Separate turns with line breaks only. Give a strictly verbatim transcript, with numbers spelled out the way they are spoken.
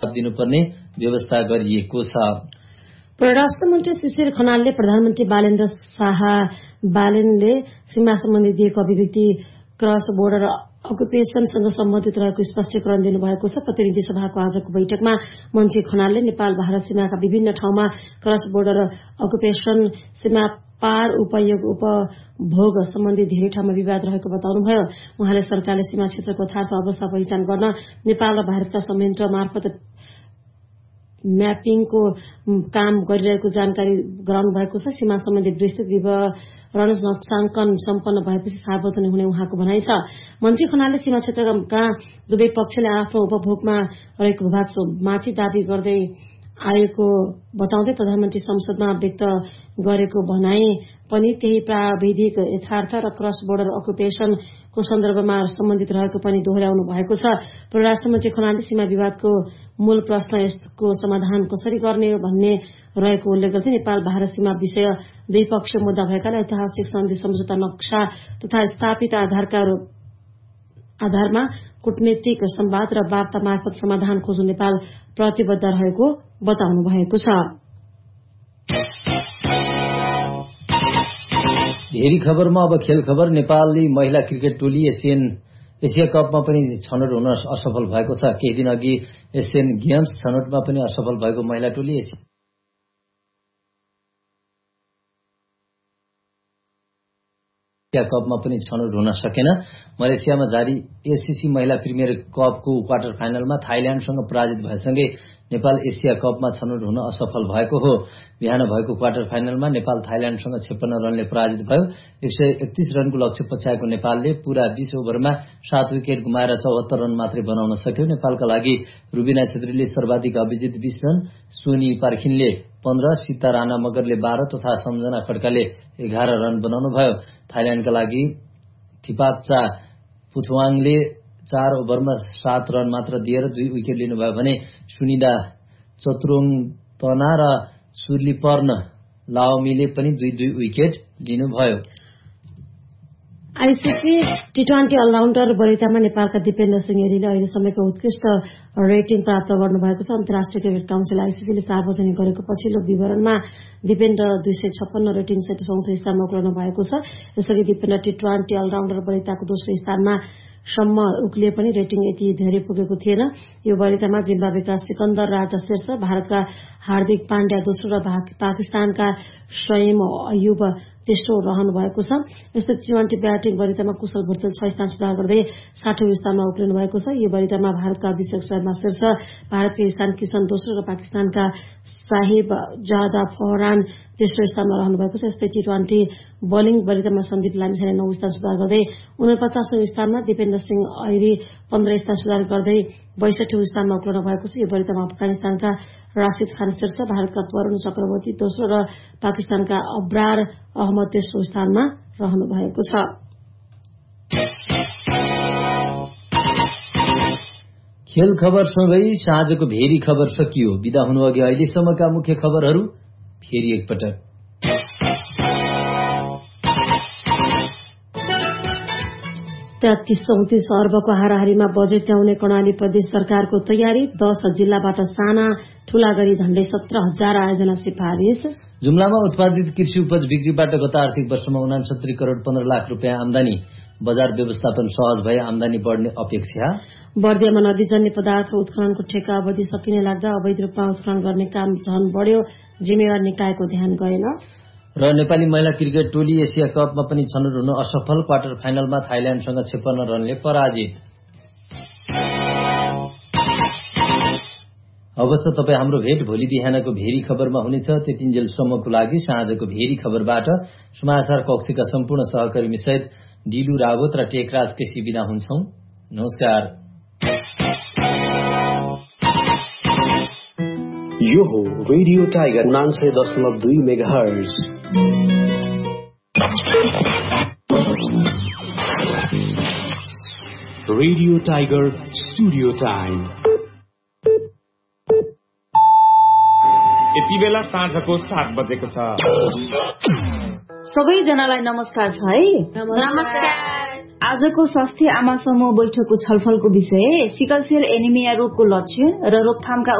जवाब दिनुपर्ने व्यवस्था गरिएको छ।
परराष्ट्र मन्त्री शिशिर खनालले प्रधानमन्त्री बालेन्द्र शाह बालेनले सीमा सम्बन्धी दिएको अभिव्यक्ति क्रस बोर्डर अकुपेशनसँग सम्बन्धित रहेको स्पष्टीकरण दिनुभएको छ। प्रतिनिधि सभाको आजको बैठकमा मन्त्री खनालले नेपाल भारत सीमाका विभिन्न ठाउँमा क्रस बोर्डर अकुपेशन सीमा पार उपयोग उपभोग सम्बन्धी धेरै ठाउँमा विवाद रहेको बताउनुभयो। उहाँले सरकारले सीमा क्षेत्रको यथार्थ अवस्था पहिचान गर्न नेपाल र भारतका संयन्त्र मार्फत म्यापिङको काम गरिरहेको जानकारी गराउनु भएको छ। सीमा सम्बन्धी विस्तृत विवरण नक्साङ्कन सम्पन्न भएपछि सार्वजनिक हुने उहाँको भनाइ छ। मन्त्री खनालले सीमा क्षेत्रका दुवै पक्षले आफ्नो उपभोगमा रहेको भूभागमाथि दावी गर्दै आएको बताउँदै प्रधानमन्त्री संसदमा व्यक्त गरेको भनाई पनि त्यही प्राविधिक यथार्थ र क्रस बोर्डर अकुपेशनको सन्दर्भमा सम्बन्धित रहेको पनि दोहोर्याउनु भएको छ। परराष्ट्र मन्त्री खनालले सीमा विवादको मूल प्रश्न यसको समाधान कसरी गर्ने भन्ने रहेको उल्लेख गर्दै नेपाल भारत सीमा विषय द्विपक्षीय मुद्दा भएकाले ऐतिहासिक सन्धि सम्झौता नक्सा तथा स्थापित आधारका आधारमा कूटनीतिक संवाद र वार्ता मार्फत समाधान खोज्न नेपाल प्रतिबद्ध रहेको बताउनु भएको छ।
धेरै खबरमा अब खेल खबर। नेपाली महिला क्रिकेट टोली एसियन एसिया कपमा पनि छनौट हुन असफल भएको छ। केही दिन अघि एसियन गेम्स छनौटमा पनि असफल भएको महिला टोली एसिया कपमा पनि छनौट हुन सकेन। मलेसियामा जारी एसिसी महिला प्रिमियर कपको क्वार्टर फाइनलमा थाइल्याण्डसँग पराजित भएसँगै नेपाल एसिया कपमा छनौट हुन असफल भएको हो। बिहान भएको क्वार्टर फाइनलमा नेपाल थाइल्याण्डसँग छप्पन्न रनले पराजित भयो। एक सय एकतीस रनको लक्ष्य पछ्याएको नेपालले पूरा बीस ओभरमा सात विकेट गुमाएर चौहत्तर रन मात्रै बनाउन सक्यो। नेपालका लागि रुबिना छेत्रीले सर्वाधिक अभिजित बीस रन, सोनी पार्खिनले पन्ध्र, सीता राणा मगरले बाह्र तथा सम्झना खड्काले एघार रन बनाउनु भयो। थाइल्याण्डका लागि थिपाच्चा पुथवाङले चार ओभरमा सात रन मात्र दिएर दुई विकेट लिनुभयो भने सुनिदा चतुरोङतना र सुर्लीपर्ण लाओमीले पनि दुई दुई विकेट लिनुभयो।
आईसीसी टी ट्वेन्टी अलराउण्डर वरितामा नेपालका दिपेन्द्र सिंह एरीले अहिलेसम्मको उत्कृष्ट रेटिङ प्राप्त गर्नुभएको छ। अन्तर्राष्ट्रिय क्रिकेट काउन्सिल आईसीसीले सार्वजनिक गरेको पछिल्लो विवरणमा दिपेन्द्र दुई सय छप्पन्न रेटिङ सहित चौथो स्थानमा उक्लिनु भएको छ। यसअघि दिपेन्द्र टी ट्वेन्टी अलराउण्डर वरिताको दोस्रो स्थानमा सम्म उक्लिए पनि रेटिङ यति धेरै पुगेको थिएन। यो वरितामा जिम्बाब्वेका सिकन्दर राजा शीर्ष, भारतका हार्दिक पाण्ड्या दोस्रो र पाकिस्तानका शहीम अयुब तेस्रो रहनु भएको छ। यस्तै टी ट्वेन्टी ब्याटिङ वरितामा कुशल भुर्तेल छ स्थान सुधार गर्दै साठौं स्थानमा उक्लिनु भएको छ। यो वरितामा भारतका अभिषेक शर्मा शीर्ष, भारतका ईशान किशन दोस्रो र पाकिस्तानका साहिब जादा फहरान तेस्रो स्थानमा रहनु भएको छ। यस्तै T twenty bowling वरितामा Sandeep Lamichhane नौ स्थान सुधार गर्दै उनपचासौं स्थानमा, दिपेन्द्र सिंह ऐरी पन्ध्र स्थान सुधार गर्दै बैसठौं स्थानमा उक्लिनु भएको छ। यो वरितामा अफगानिस्तानका राशिद खान शीर्ष, भारतका वरुण चक्रवर्ती दोस्रो र पाकिस्तानका अब्रार अहमद तेस्रो स्थानमा रहनु भएको छ।
खेल खबरसँगै साँझको भेरी खबर सकियो। बिदा हुनु अघि अहिलेसम्मका मुख्य खबरहरू फेरि एकपटक।
तेत्तीस चौतिस अर्बको हाराहारीमा बजेट ल्याउने कर्णाली प्रदेश सरकारको तयारी। दश जिल्लाबाट साना ठूला गरी झण्डै सत्र हजार आयोजना सिफारिस।
जुम्लामा उत्पादित कृषि उपज बिक्रीबाट गत आर्थिक वर्षमा उनासत्तरी करोड़ पन्ध्र लाख रुपियाँ आमदानी। बजार व्यवस्थापन सहज भए आमदानी बढ्ने अपेक्षा।
बर्दियामा नदीजन्य पदार्थ उत्खननको ठेका अवधि सकिने लाग्दा अवैध रूपमा उत्खनन गर्ने काम झन बढ्यो, जिम्मेवार निकायको ध्यान गएन।
र नेपाली महिला क्रिकेट टोली एसिया कपमा पनि छनौट हुन असफल, क्वार्टर फाइनलमा थाइल्याण्डसँग छप्पन्न रनले पराजित। अवश्य तपाईँ हाम्रो भेट भोलि बिहानको भेरी खबरमा हुनेछ। त्यतिन्जेलसम्मको लागि साँझको भेरी खबरबाट समाचार कक्षका सम्पूर्ण सहकर्मी सहित डिलु रावत र टेकराज केसी बिदा हुन्छौं। नमस्कार।
यो हो रेडियो टाइगर उनान्सय दशमलव दुई megahertz. Radio tiger studio time.
यति बेला साँझको सात बजेको छ।
सबैजनालाई नमस्कार छ है।
नमस्कार।
आजको स्वास्थ्य आमा समूह बैठकको छलफलको विषय सिकल सेल एनिमिया रोगको लक्षण र रोकथामका